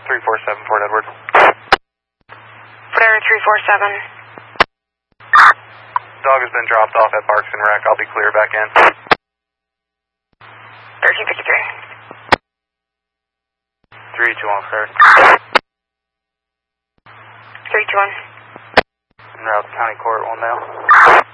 347 Fort Edward. Fort Edward 347. Dog has been dropped off at Barks and Rec. I'll be clear back in. 1353. 321, sir. 321. En route to County Court, 1 male.